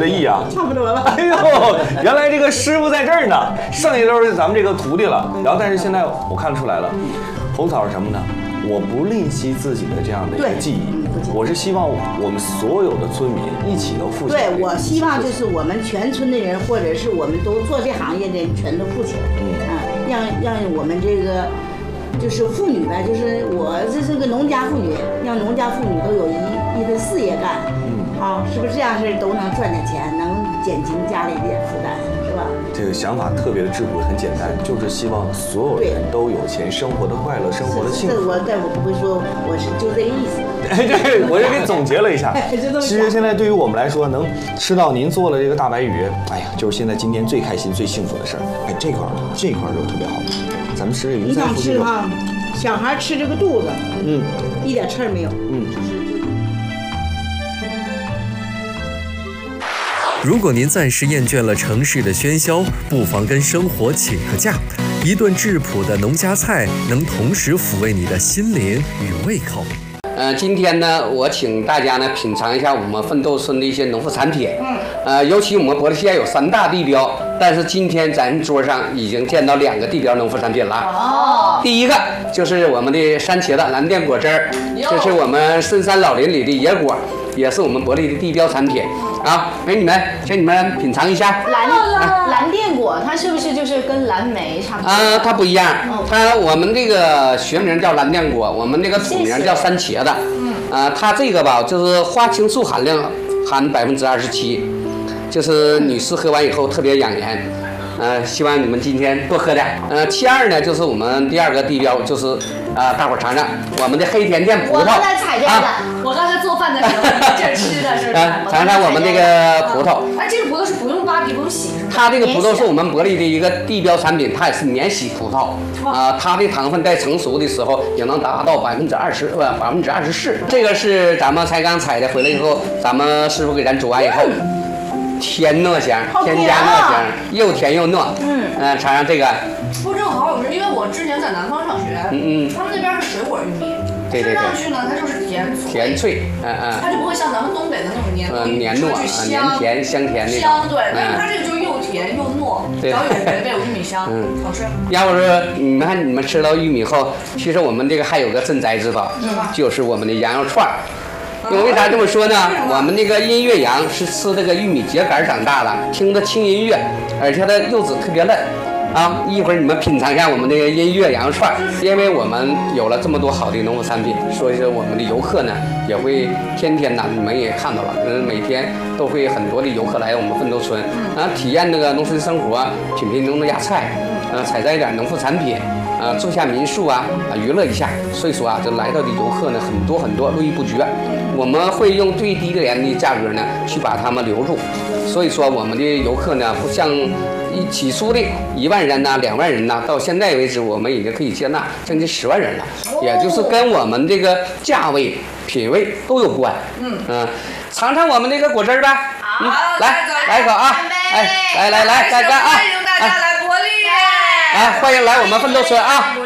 的意啊？ 差不多了。 哎呦，原来这个师傅在这儿呢，剩下都是咱们这个徒弟了。然后，但是现在我看出来了，红草是什么呢？我不吝惜自己的这样的一个技艺，我是希望我们所有的村民一起都富起来。 对，我希望就是我们全村的人，或者是我们都做这行业的人，全都富起来。让我们这个就是妇女呗，就是我这是个农家妇女，让农家妇女都有一份事业干。是不是这样式都能赚点钱，能减轻家里的负担，是吧？ 这个想法特别的质朴，很简单，就是希望所有人都有钱，生活的快乐，生活的幸福。 我不会说我是就这个意思。 对，我就给总结了一下。其实现在对于我们来说，能吃到您做了这个大白鱼，哎呀，就是现在今天最开心、最幸福的事儿。哎，这块肉特别好，咱们吃这鱼菜腹肌肉。 小孩吃这个肚子，一点刺儿没有。 如果您暂时厌倦了城市的喧嚣，不妨跟生活请个假。一顿质朴的农家菜，能同时抚慰你的心灵与胃口。 今天呢，我请大家呢品尝一下我们奋斗村的一些农副产品。尤其我们伯利县有3大地标，但是今天咱桌上已经见到2个地标农副产品了。第一个就是我们的山茄子蓝靛果汁儿，这是我们深山老林里的野果，也是我们伯利的地标产品。请你们品尝一下。 蓝靛果，它是不是就是跟蓝莓差不多？ 它不一样，我们这个学名叫蓝靛果，我们这个土名叫山茄子。它这个吧，就是花青素含量含27%，就是女士喝完以后特别养颜。希望你们今天多喝点。其二呢，就是我们第2个地标，就是大伙儿尝尝我们的黑甜甜葡萄。 我刚才采这个，我刚才做饭的时候这吃的是不是？ 尝尝我们这个葡萄。 这个葡萄是不用扒皮不用洗是吗？它这个葡萄是我们伯利的一个地标产品，它也是免洗葡萄。它的糖分在成熟的时候也能达到24%。这个是咱们才刚采的，回来以后咱们师傅给咱煮完以后。甜糯香，添加糯香，又甜又糯。尝尝这个。 不正好有，因为我之前在南方上学，他们那边是水果玉米，吃上去呢，它就是甜脆，它就不会像咱们东北的那种黏糯， 黏甜香甜那种。 香对，但是它这个就又甜又糯，然后有回味，有玉米香，好吃。 要不说你们吃到玉米后，其实我们这个还有个镇宅之宝，就是我们的羊肉串。因为为啥这么说呢？我们那个音乐羊是吃这个玉米秸秆长大的，听着轻音乐，而且它的柚子特别嫩。一会儿你们品尝一下我们这个音乐羊肉串，因为我们有了这么多好的农副产品，所以说我们的游客呢也会天天你们也看到了，每天都会很多的游客来我们奋斗村，体验这个农村生活，品评农家菜，采摘一点农副产品。住下民宿娱乐一下，所以说这来到的游客呢很多，络绎不绝。我们会用最低廉的价格呢去把他们留住，所以说我们的游客呢不像起初的1万人2万人到现在为止我们已经可以接纳将近10万人了，也就是跟我们这个价位品味都有关。尝尝我们这个果汁儿吧。来一口啊！来，再干啊！ 欢迎大家来伯利。 欢迎来我们奋斗村啊！